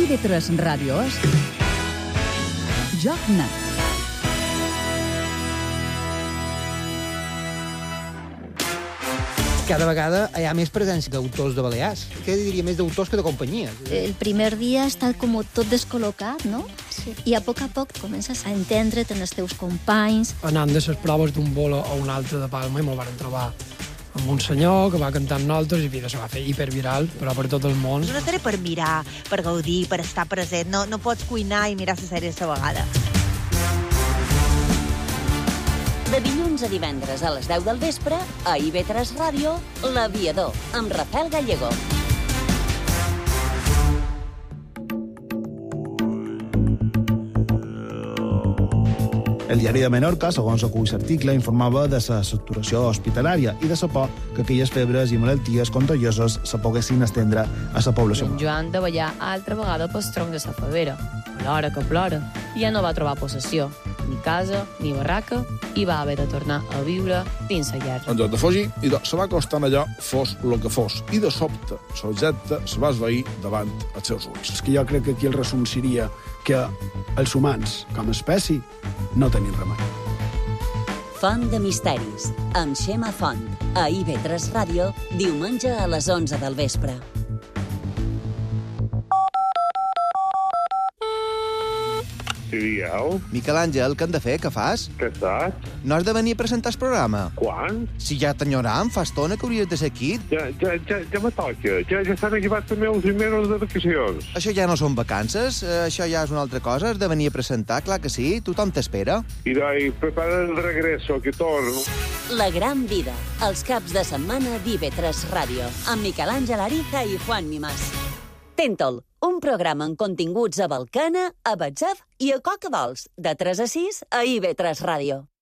IB3 Ràdio és Joc Net. Cada vegada hi ha més presència d'autors de Balears. Què diria, més d'autors que de companyies? El primer dia està com tot descol·locat, no? Sí. I a poc comences a entendre't en els teus companys. Anant de les proves d'un bolo a un altre de Palma i me'l van trobar amb un senyor que va cantar amb nosaltres i vida se va fer hiperviral, però per tot el món. És una sèrie per mirar, per gaudir, per estar present. No pots cuinar i mirar la sèrie a la vegada. De dilluns a divendres a les 10 del vespre, a IB3 Ràdio, L'Aviador, amb Rafael Gallego. El diari de Menorca, segons acull l'article, informava de la saturació hospitalària i de la por que aquelles febres i malalties contagioses se poguessin estendre a la població. En Joan de ballar altra vegada pel tronc de la favera. Plora que plora. I ja no va trobar possessió, ni casa, ni barraca, i va haver de tornar a viure dins la llar. En lloc de fugir, se va acostant allò, fos el que fos, i de sobte, l'objecte se va esvair davant els seus ulls. És que jo crec que aquí el resum seria que els humans, com a espècie, no tenim remei. Font de misteris, amb Xema Font, a IB3 Ràdio, diumenge a les 11 del vespre. Sí, digueu. Miquel Àngel, què hem de fer? Què fas? Què saps? No has de venir a presentar el programa? Quan? Si ja t'enyoram, fa estona que hauries de ser aquí. Ja me toca. Ja estan acabats també els mesos de vacacions. Això ja no són vacances, això ja és una altra cosa. Has de venir a presentar, clar que sí. Tothom t'espera. I doncs, prepara el regreso, que torno. La gran vida, els caps de setmana d'IB3 Ràdio, amb Miquel Àngel Ariza i Juan Mimàs. Tentol, un programa amb continguts a Balcana, a Batzef i a Coca Dols, de 3 a 6 a IB3 Ràdio.